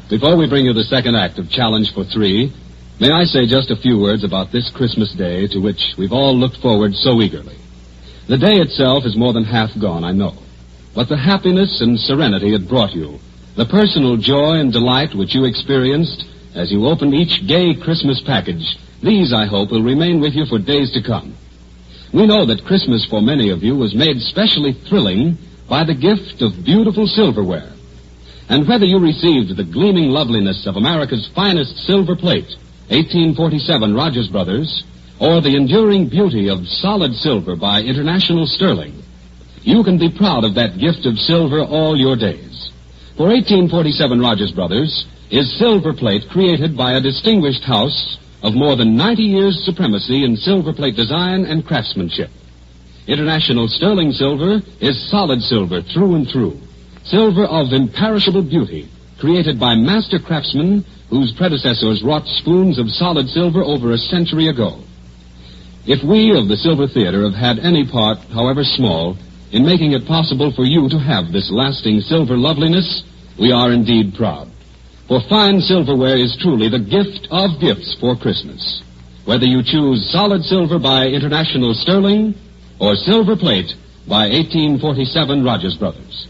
Before we bring you the second act of Challenge for Three, may I say just a few words about this Christmas day to which we've all looked forward so eagerly. The day itself is more than half gone, I know. But the happiness and serenity it brought you, the personal joy and delight which you experienced as you opened each gay Christmas package, these, I hope, will remain with you for days to come. We know that Christmas for many of you was made specially thrilling by the gift of beautiful silverware. And whether you received the gleaming loveliness of America's finest silver plate, 1847 Rogers Brothers, or the enduring beauty of solid silver by International Sterling, you can be proud of that gift of silver all your days. For 1847 Rogers Brothers is silver plate created by a distinguished house of more than 90 years' supremacy in silver plate design and craftsmanship. International Sterling Silver is solid silver through and through. Silver of imperishable beauty, created by master craftsmen whose predecessors wrought spoons of solid silver over a century ago. If we of the Silver Theater have had any part, however small, in making it possible for you to have this lasting silver loveliness, we are indeed proud. For fine silverware is truly the gift of gifts for Christmas. Whether you choose solid silver by International Sterling or silver plate by 1847 Rogers Brothers.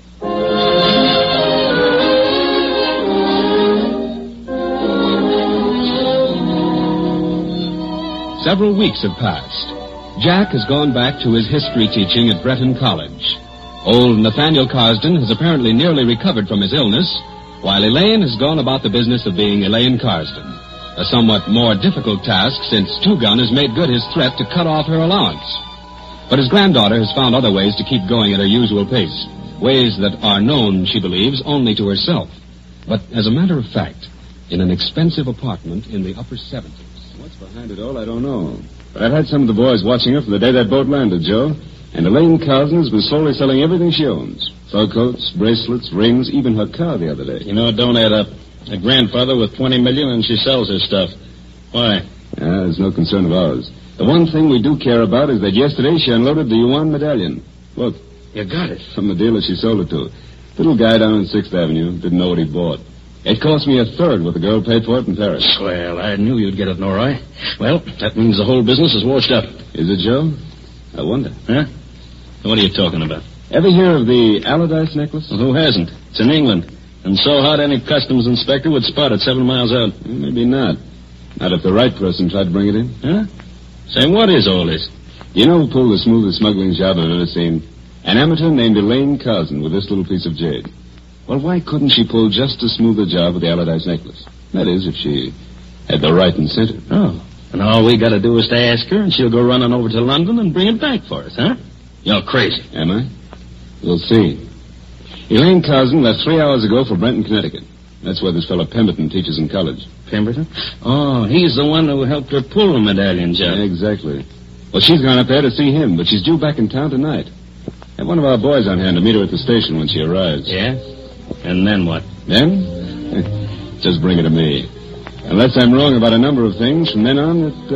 Several weeks have passed. Jack has gone back to his history teaching at Breton College. Old Nathaniel Carsden has apparently nearly recovered from his illness, while Elaine has gone about the business of being Elaine Carsden, a somewhat more difficult task since Two Gun has made good his threat to cut off her allowance. But his granddaughter has found other ways to keep going at her usual pace, ways that are known, she believes, only to herself. But as a matter of fact, in an expensive apartment in the upper 70s. What's behind it all, I don't know. But I've had some of the boys watching her from the day that boat landed, Joe. And Elaine Carsden has been slowly selling everything she owns. Fur coats, bracelets, rings, even her car the other day. You know, it don't add up. A grandfather with $20 million and she sells his stuff. Why? There's no concern of ours. The one thing we do care about is that yesterday she unloaded the Yuan medallion. Look. You got it. From the dealer she sold it to. Little guy down on 6th Avenue. Didn't know what he bought. It cost me a third what the girl paid for it in Paris. Well, I knew you'd get it, Noroi. Well, that means the whole business is washed up. Is it, Joe? I wonder. Huh? What are you talking about? Ever hear of the Allardyce necklace? Well, who hasn't? It's in England. And so hot any customs inspector would spot it 7 miles out. Maybe not. Not if the right person tried to bring it in. Huh? Say, what is all this? You know who pulled the smoothest smuggling job I've ever seen? An amateur named Elaine Carsden with this little piece of jade. Well, why couldn't she pull just as smooth a job with the Allardyce necklace? That is, if she had the right incentive. Oh. And all we got to do is to ask her, and she'll go running over to London and bring it back for us, huh? You're crazy. Am I? We'll see. Elaine Carsden left 3 hours ago for Brenton, Connecticut. That's where this fellow Pemberton teaches in college. Pemberton? Oh, he's the one who helped her pull the medallion job. Yeah, exactly. Well, she's gone up there to see him, but she's due back in town tonight. Have one of our boys on hand to meet her at the station when she arrives. Yeah? And then what? Then? Just bring it to me. Unless I'm wrong about a number of things, from then on,